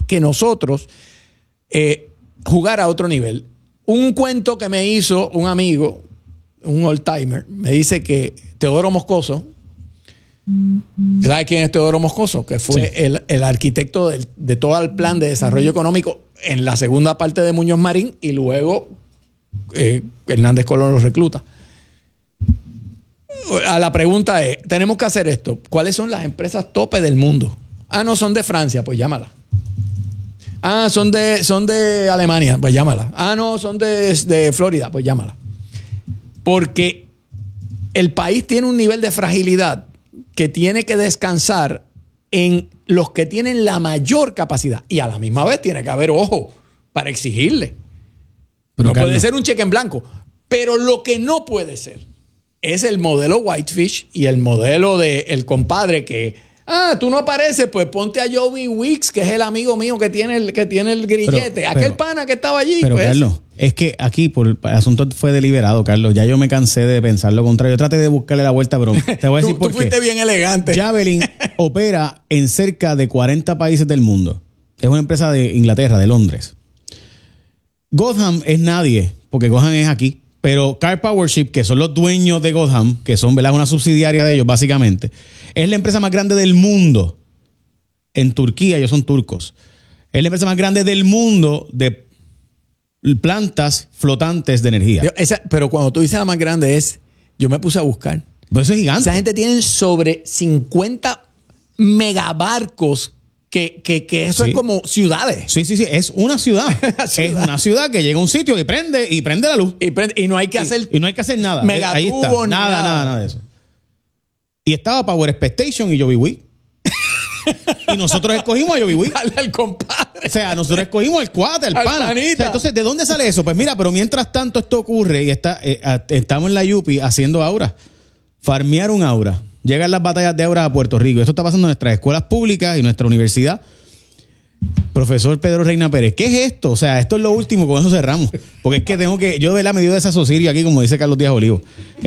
que nosotros jugar a otro nivel. Un cuento que me hizo un amigo, un old timer, me dice que Teodoro Moscoso, ¿sabes quién es Teodoro Moscoso? Que fue el arquitecto de todo el plan de desarrollo económico en la segunda parte de Muñoz Marín, y luego Hernández Colón lo recluta. A la pregunta es, tenemos que hacer esto. ¿Cuáles son las empresas tope del mundo? Ah, no, son de Francia, pues llámala. Ah, son de Alemania, pues llámala. Ah, no, son de Florida, pues llámala. Porque el país tiene un nivel de fragilidad que tiene que descansar en los que tienen la mayor capacidad. Y a la misma vez tiene que haber ojo para exigirle. Pero no Carlos, puede ser un cheque en blanco. Pero lo que no puede ser es el modelo Whitefish y el modelo del compadre que, tú no apareces, pues ponte a Joey Wicks, que es el amigo mío que tiene el grillete. Aquel pana que estaba allí. Pero pues, Carlos, es que aquí por el asunto fue deliberado, Carlos. Ya yo me cansé de pensar lo contrario. Yo traté de buscarle la vuelta, pero te voy a decir por qué. Tú fuiste bien elegante. Javelin opera en cerca de 40 países del mundo. Es una empresa de Inglaterra, de Londres. Gotham es nadie, porque Gotham es aquí. Pero Car Powership, que son los dueños de Gotham, que son, ¿verdad?, una subsidiaria de ellos, básicamente, es la empresa más grande del mundo. En Turquía, ellos son turcos. Es la empresa más grande del mundo de plantas flotantes de energía. Pero cuando tú dices la más grande yo me puse a buscar. Pero eso es gigante. Esa gente tiene sobre 50 megabarcos que eso es como ciudades. Sí. Es una ciudad. Es una ciudad que llega a un sitio y prende la luz. Y no hay que hacer. Y no hay que hacer nada. Ahí está. Nada de eso. Y estaba Power Expectation y Joey Wick. Y nosotros escogimos a Joey Wick. Al compadre. O sea, nosotros escogimos al cuate, al pana. O sea, entonces, ¿de dónde sale eso? Pues mira, pero mientras tanto esto ocurre y estamos en la Yupi haciendo aura. Farmear un aura. Llegan las batallas de aura a Puerto Rico. Esto está pasando en nuestras escuelas públicas y nuestra universidad. Profesor Pedro Reina Pérez, ¿qué es esto? O sea, esto es lo último, con eso cerramos. Porque es que yo de la medida de desasosirio aquí, como dice Carlos Díaz Olivo.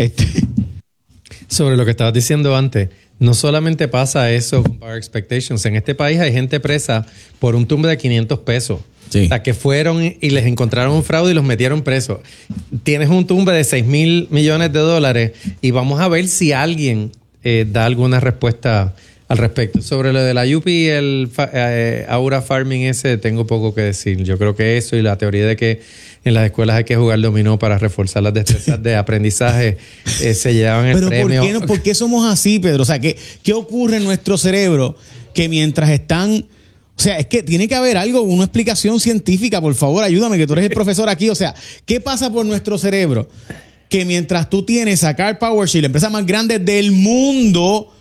Sobre lo que estabas diciendo antes, no solamente pasa eso con Power Expectations. En este país hay gente presa por un tumbe de 500 pesos. Sí. O sea, que fueron y les encontraron un fraude y los metieron presos. Tienes un tumbe de $6,000 millones y vamos a ver si alguien da alguna respuesta al respecto. Sobre lo de la Yupi y el Aura Farming tengo poco que decir. Yo creo que eso y la teoría de que en las escuelas hay que jugar dominó para reforzar las destrezas de aprendizaje se llevaban el premio. Pero ¿por qué somos así, Pedro? O sea, ¿qué ocurre en nuestro cerebro que mientras están... O sea, es que tiene que haber algo, una explicación científica, por favor, ayúdame, que tú eres el profesor aquí. O sea, ¿qué pasa por nuestro cerebro? Que mientras tú tienes a Car Powership, la empresa más grande del mundo,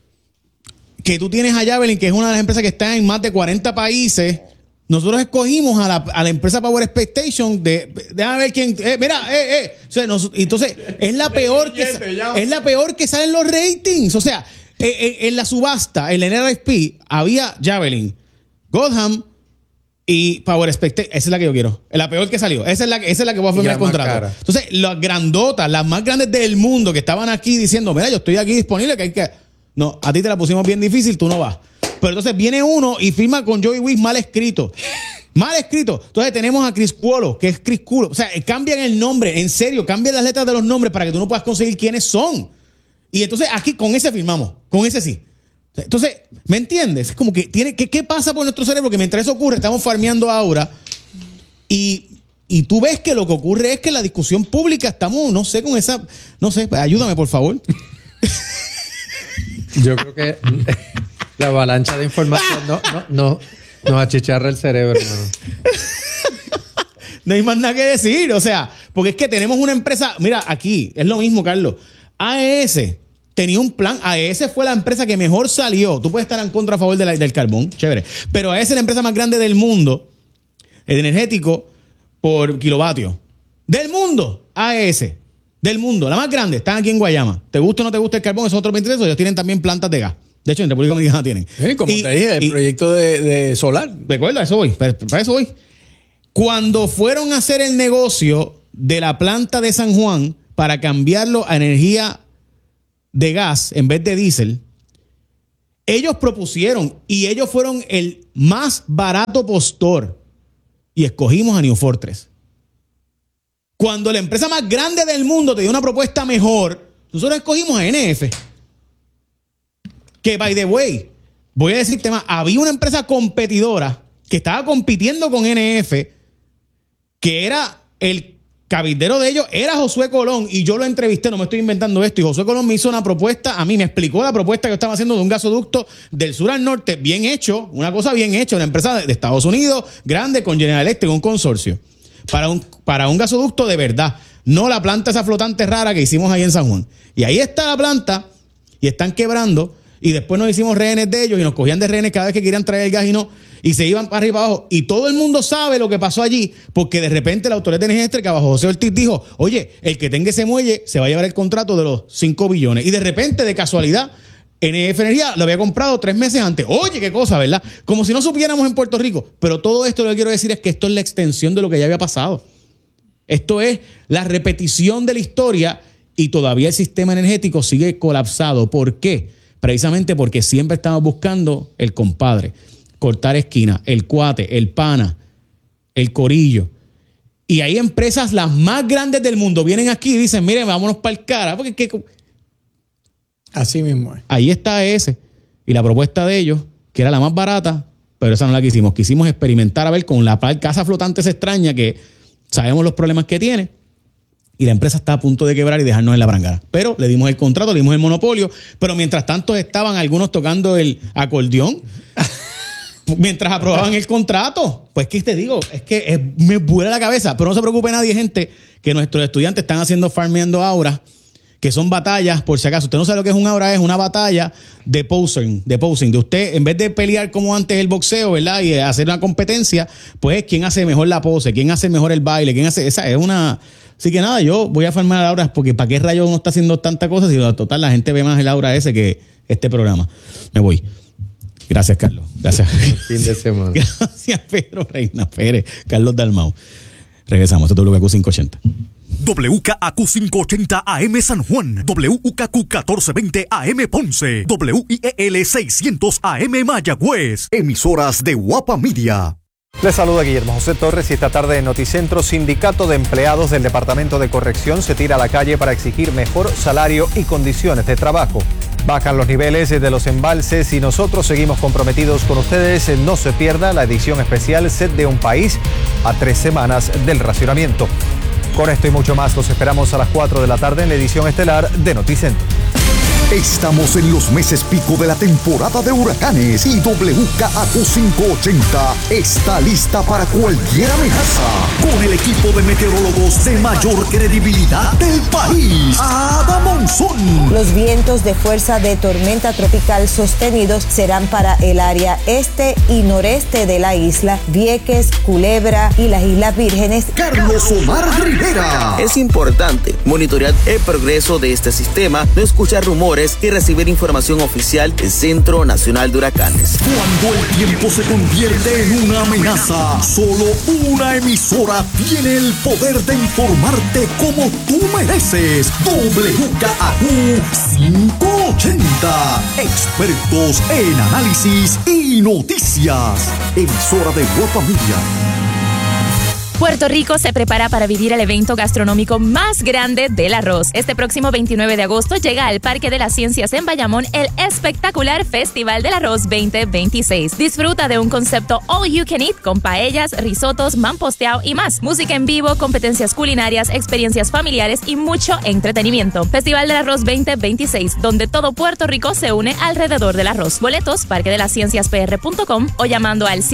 que tú tienes a Javelin, que es una de las empresas que está en más de 40 países, nosotros escogimos a la empresa Power Expectation déjame ver quién... O sea, entonces, es la peor que salen los ratings. O sea, en la subasta, en la NRSP, había Javelin, Gotham y Power Expectation. Esa es la que yo quiero. La peor que salió. Esa es la que voy a firmar el contrato. Entonces, las grandotas, las más grandes del mundo que estaban aquí diciendo, mira, yo estoy aquí disponible, que hay que... No, a ti te la pusimos bien difícil, tú no vas. Pero entonces viene uno y firma con Joey Wick mal escrito. Mal escrito. Entonces tenemos a Chris Cuolo, que es Chris Culo. O sea, cambian el nombre, en serio, cambian las letras de los nombres para que tú no puedas conseguir quiénes son. Y entonces aquí con ese firmamos, con ese sí. Entonces, ¿me entiendes? Es como que ¿qué pasa por nuestro cerebro? Que mientras eso ocurre, estamos farmeando ahora y tú ves que lo que ocurre es que la discusión pública estamos, no sé, con esa... No sé, ayúdame, por favor. Yo creo que la avalancha de información nos achicharra el cerebro, hermano. No hay más nada que decir, o sea, porque es que tenemos una empresa, mira, aquí, es lo mismo, Carlos. AES tenía un plan, AES fue la empresa que mejor salió. Tú puedes estar en contra a favor del carbón, chévere, pero AES es la empresa más grande del mundo, el energético, por kilovatio. Del mundo, AES. Del mundo, la más grande, están aquí en Guayama. ¿Te gusta o no te gusta el carbón? Esos otros 23, ellos tienen también plantas de gas. De hecho, en República Dominicana tienen. Como te dije, el proyecto de solar. Recuerda, eso voy. Para eso voy. Cuando fueron a hacer el negocio de la planta de San Juan para cambiarlo a energía de gas en vez de diésel, Ellos propusieron y ellos fueron el más barato postor y escogimos a New Fortress. Cuando la empresa más grande del mundo te dio una propuesta mejor, nosotros escogimos a NF. Que, by the way, voy a decirte más, había una empresa competidora que estaba compitiendo con NF, que era el cabildero de ellos, era Josué Colón, y yo lo entrevisté, no me estoy inventando esto, y Josué Colón me hizo una propuesta, a mí me explicó la propuesta que yo estaba haciendo de un gasoducto del sur al norte, bien hecho, una cosa bien hecha, una empresa de Estados Unidos, grande, con General Electric, un consorcio, para un gasoducto de verdad, no la planta esa flotante rara que hicimos ahí en San Juan. Y ahí está la planta, y están quebrando, y después nos hicimos rehenes de ellos, y nos cogían de rehenes cada vez que querían traer el gas y se iban para arriba y para abajo. Y todo el mundo sabe lo que pasó allí, porque de repente la Autoridad de Energía Eléctrica, bajo José Ortiz, dijo, oye, el que tenga ese muelle se va a llevar el contrato de los 5 billones. Y de repente, de casualidad, NF Energía lo había comprado 3 meses antes. Oye, qué cosa, ¿verdad? Como si no supiéramos en Puerto Rico. Pero todo esto lo que quiero decir es que esto es la extensión de lo que ya había pasado. Esto es la repetición de la historia y todavía el sistema energético sigue colapsado. ¿Por qué? Precisamente porque siempre estamos buscando el compadre, cortar esquina, el cuate, el pana, el corillo. Y hay empresas, las más grandes del mundo, vienen aquí y dicen, miren, vámonos para el cara. Porque así mismo es. Ahí está ese. Y la propuesta de ellos, que era la más barata, pero esa no la quisimos. Quisimos experimentar a ver con la casa flotante esa extraña que sabemos los problemas que tiene. Y la empresa está a punto de quebrar y dejarnos en la brangara. Pero le dimos el contrato, le dimos el monopolio. Pero mientras tanto estaban algunos tocando el acordeón mientras aprobaban el contrato. Pues, ¿qué te digo? Es que me vuela la cabeza. Pero no se preocupe nadie, gente, que nuestros estudiantes están haciendo farmeando auras, que son batallas, por si acaso. Usted no sabe lo que es un aura, es una batalla de posing. De usted, en vez de pelear como antes el boxeo, ¿verdad? Y hacer una competencia, pues, ¿quién hace mejor la pose? ¿Quién hace mejor el baile? ¿Quién hace? Esa es una... Así que nada, yo voy a farmear auras porque ¿para qué rayos uno está haciendo tanta cosa si total la gente ve más el aura ese que este programa? Me voy. Gracias, Carlos. Gracias. Fin de semana. Gracias, Pedro Reina Pérez. Carlos Dalmau. Regresamos. Esto es WKQ 580. WKAQ 580 AM San Juan, WKQ 1420 AM Ponce, WIEL 600 AM Mayagüez. Emisoras de Guapa Media. Les saluda Guillermo José Torres y esta tarde en Noticentro, Sindicato de Empleados del Departamento de Corrección se tira a la calle para exigir mejor salario y condiciones de trabajo. Bajan los niveles de los embalses y nosotros seguimos comprometidos con ustedes. No se pierda la edición especial Sed de un País a 3 semanas del racionamiento. Con esto y mucho más los esperamos a las 4 de la tarde en la edición estelar de Noticentro. Estamos en los meses pico de la temporada de huracanes y WKAQ 580 está lista para cualquier amenaza. Con el equipo de meteorólogos de mayor credibilidad del país, Ada Monzón. Los vientos de fuerza de tormenta tropical sostenidos serán para el área este y noreste de la isla, Vieques, Culebra y las Islas Vírgenes. Carlos Omar Rivera. Es importante monitorear el progreso de este sistema, no escuchar rumores y recibir información oficial del Centro Nacional de Huracanes. Cuando el tiempo se convierte en una amenaza, solo una emisora tiene el poder de informarte como tú mereces. WKAQ 580. Expertos en análisis y noticias. Emisora de Guapa Media. Puerto Rico se prepara para vivir el evento gastronómico más grande del arroz. Este próximo 29 de agosto llega al Parque de las Ciencias en Bayamón el espectacular Festival del Arroz 2026. Disfruta de un concepto all you can eat con paellas, risotos, mamposteado y más. Música en vivo, competencias culinarias, experiencias familiares y mucho entretenimiento. Festival del Arroz 2026, donde todo Puerto Rico se une alrededor del arroz. Boletos, parquedelascienciaspr.com o llamando al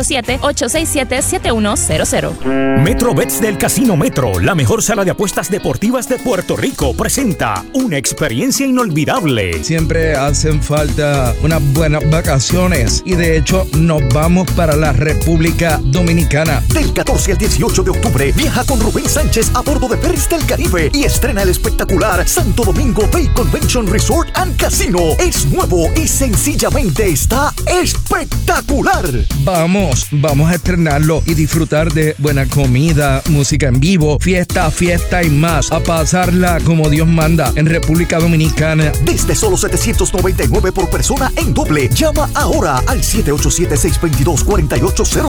787-867-7100. MetroBets del Casino Metro, la mejor sala de apuestas deportivas de Puerto Rico, presenta una experiencia inolvidable. Siempre hacen falta unas buenas vacaciones y de hecho nos vamos para la República Dominicana. Del 14 al 18 de octubre, viaja con Rubén Sánchez a bordo de Ferries del Caribe y estrena el espectacular Santo Domingo Bay Convention Resort and Casino. Es nuevo y sencillamente está espectacular. Vamos a estrenarlo y disfrutar de buenas buena comida, música en vivo, fiesta y más. A pasarla como Dios manda en República Dominicana. Desde solo $799 por persona en doble. Llama ahora al 787-622-4800.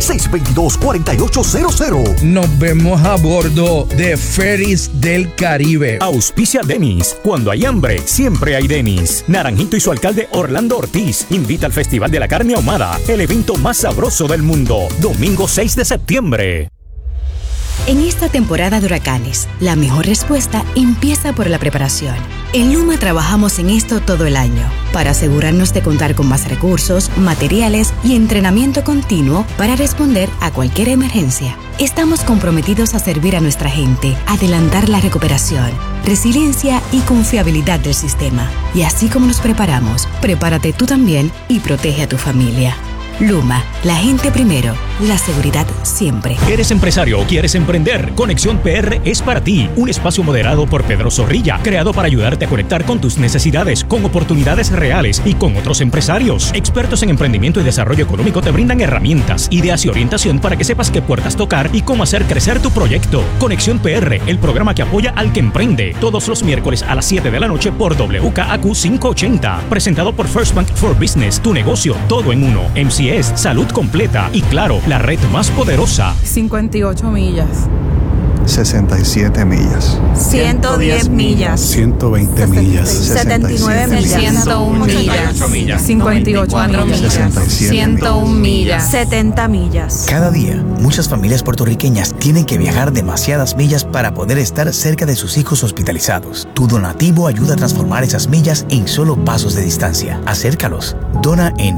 622-4800. Nos vemos a bordo de Ferries del Caribe. Auspicia Denis. Cuando hay hambre, siempre hay Denis. Naranjito y su alcalde Orlando Ortiz invita al Festival de la Carne Ahumada, el evento más sabroso del mundo. Domingo 6 de septiembre. En esta temporada de huracanes, la mejor respuesta empieza por la preparación. En Luma trabajamos en esto todo el año, para asegurarnos de contar con más recursos, materiales y entrenamiento continuo para responder a cualquier emergencia. Estamos comprometidos a servir a nuestra gente, adelantar la recuperación, resiliencia y confiabilidad del sistema. Y así como nos preparamos, prepárate tú también y protege a tu familia. Luma, la gente primero, la seguridad siempre. ¿Eres empresario o quieres emprender? Conexión PR es para ti. Un espacio moderado por Pedro Zorrilla, creado para ayudarte a conectar con tus necesidades, con oportunidades reales y con otros empresarios. Expertos en emprendimiento y desarrollo económico te brindan herramientas, ideas y orientación para que sepas qué puertas tocar y cómo hacer crecer tu proyecto. Conexión PR, el programa que apoya al que emprende. Todos los miércoles a las 7 de la noche por WKAQ 580. Presentado por First Bank for Business. Tu negocio, todo en uno. MCS, salud completa y claro, la red más poderosa. 58 millas. 67 millas. 110 millas. 120 millas. 79 millas. 101 millas. 58 millas. 101 millas. 70 millas. Cada día, muchas familias puertorriqueñas tienen que viajar demasiadas millas para poder estar cerca de sus hijos hospitalizados. Tu donativo ayuda a transformar esas millas en solo pasos de distancia. Acércalos. Dona en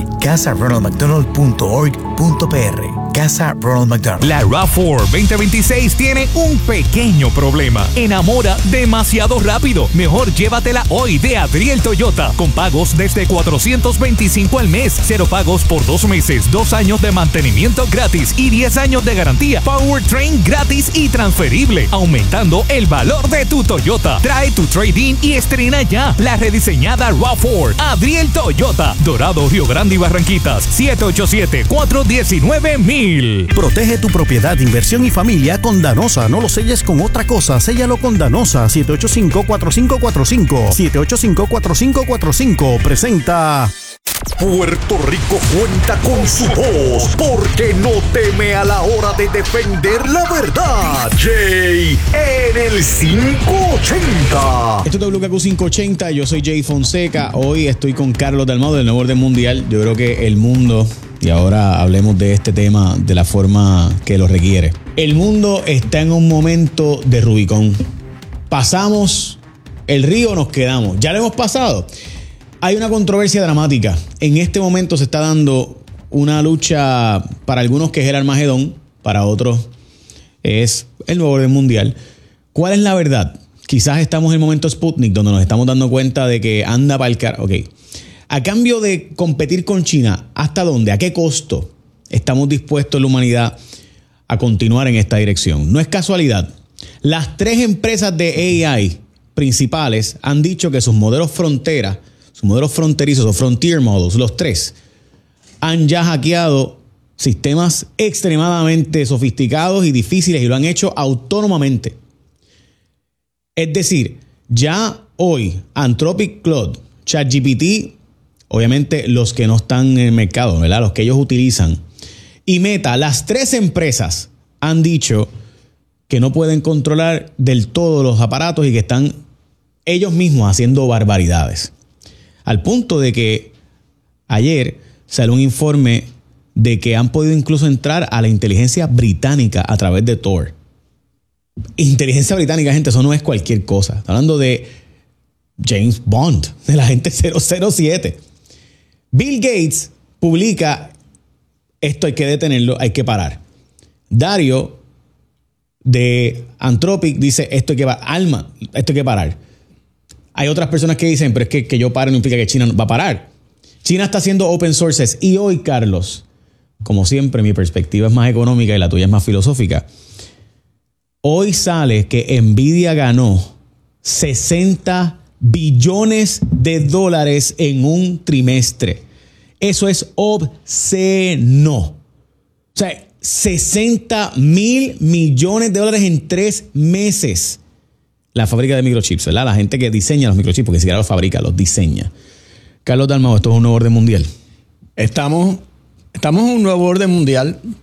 casaronaldmcdonald.org.pr. Casa Ronald McDonald. La RAV4 2026 tiene un pequeño problema. Enamora demasiado rápido. Mejor llévatela hoy de Adriel Toyota. Con pagos desde $425 al mes. 0 pagos por 2 meses. 2 años de mantenimiento gratis y 10 años de garantía. Powertrain gratis y transferible. Aumentando el valor de tu Toyota. Trae tu trade-in y estrena ya la rediseñada RAV4. Adriel Toyota. Dorado, Río Grande y Barranquitas. 787-419-1000. Protege tu propiedad, inversión y familia con Danosa. No lo selles con otra cosa, séllalo con Danosa. 785-4545. 785-4545. Presenta. Puerto Rico cuenta con su voz, porque no teme a la hora de defender la verdad. Jay en el 580. Esto es WKQ 580, yo soy Jay Fonseca. Hoy estoy con Carlos Dalmau del Nuevo Orden Mundial. Yo creo que el mundo, y ahora hablemos de este tema de la forma que lo requiere. El mundo está en un momento de Rubicón. Pasamos el río, nos quedamos. Ya lo hemos pasado. Hay una controversia dramática. En este momento se está dando una lucha para algunos que es el Armagedón, para otros es el Nuevo Orden Mundial. ¿Cuál es la verdad? Quizás estamos en el momento Sputnik, donde nos estamos dando cuenta de que anda para el carajo. Ok. A cambio de competir con China, ¿hasta dónde? ¿A qué costo estamos dispuestos la humanidad a continuar en esta dirección? No es casualidad. Las 3 empresas de AI principales han dicho que sus modelos fronterizos o frontier models, los 3, han ya hackeado sistemas extremadamente sofisticados y difíciles y lo han hecho autónomamente. Es decir, ya hoy Anthropic Claude, ChatGPT, obviamente los que no están en el mercado, ¿verdad? Los que ellos utilizan, y Meta, las 3 empresas han dicho que no pueden controlar del todo los aparatos y que están ellos mismos haciendo barbaridades. Al punto de que ayer salió un informe de que han podido incluso entrar a la inteligencia británica a través de Tor. Inteligencia británica, gente, eso no es cualquier cosa. Está hablando de James Bond, de la gente 007. Bill Gates publica: esto hay que detenerlo, hay que parar. Dario de Anthropic dice: esto hay que parar. Alma, esto hay que parar. Hay otras personas que dicen: pero es que yo pare no implica que China va a parar. China está haciendo open sources. Y hoy, Carlos, como siempre, mi perspectiva es más económica y la tuya es más filosófica. Hoy sale que Nvidia ganó $60 billones en un trimestre. Eso es obsceno. O sea, $60 mil millones en 3 meses. La fábrica de microchips, ¿verdad? La gente que diseña los microchips, porque ni siquiera los fabrica, los diseña. Carlos Dalmau, esto es un nuevo orden mundial. Estamos en un nuevo orden mundial